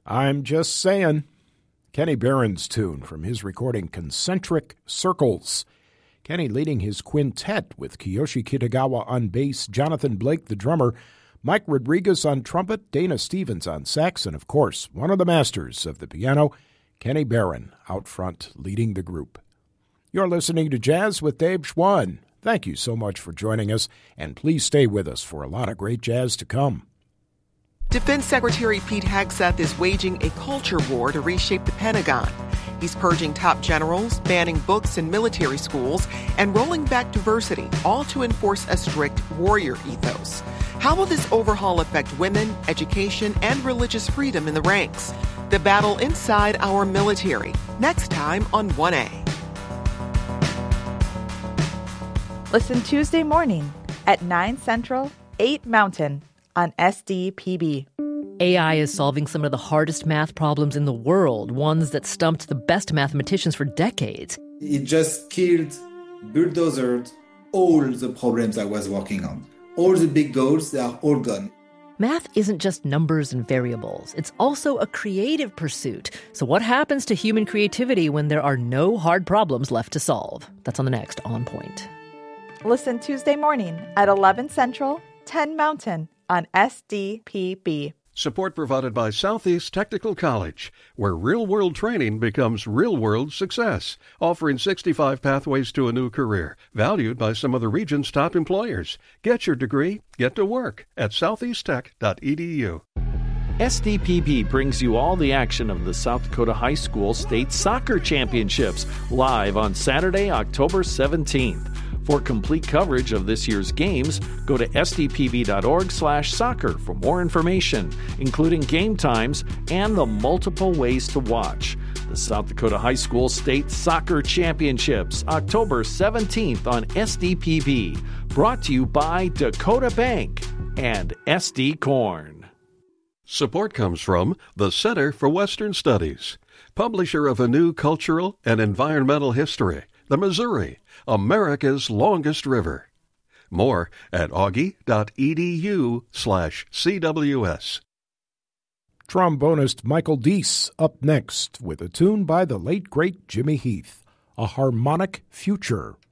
I'm just saying. Kenny Barron's tune from his recording Concentric Circles. Kenny leading his quintet with Kiyoshi Kitagawa on bass, Jonathan Blake the drummer, Mike Rodriguez on trumpet, Dana Stevens on sax, and of course, one of the masters of the piano, Kenny Barron, out front leading the group. You're listening to Jazz with Dave Schwann. Thank you so much for joining us, and please stay with us for a lot of great jazz to come. Defense Secretary Pete Hegseth is waging a culture war to reshape the Pentagon. He's purging top generals, banning books in military schools, and rolling back diversity, all to enforce a strict warrior ethos. How will this overhaul affect women, education, and religious freedom in the ranks? The battle inside our military, next time on 1A. Listen Tuesday morning at 9 Central, 8 Mountain on SDPB. AI is solving some of the hardest math problems in the world, ones that stumped the best mathematicians for decades. It just killed, bulldozed all the problems I was working on. All the big goals, they are all gone. Math isn't just numbers and variables. It's also a creative pursuit. So what happens to human creativity when there are no hard problems left to solve? That's on the next On Point. Listen Tuesday morning at 11 Central, 10 Mountain on SDPB. Support provided by Southeast Technical College, where real-world training becomes real-world success, offering 65 pathways to a new career, valued by some of the region's top employers. Get your degree, get to work at southeasttech.edu. SDPB brings you all the action of the South Dakota High School State Soccer Championships live on Saturday, October 17th. For complete coverage of this year's games, go to sdpb.org/soccer for more information, including game times and the multiple ways to watch. The South Dakota High School State Soccer Championships, October 17th on SDPB. Brought to you by Dakota Bank and SD Corn. Support comes from the Center for Western Studies, publisher of a new cultural and environmental history, the Missouri, America's longest river. More at augie.edu/CWS. Trombonist Michael Deese up next with a tune by the late, great Jimmy Heath, A Harmonic Future.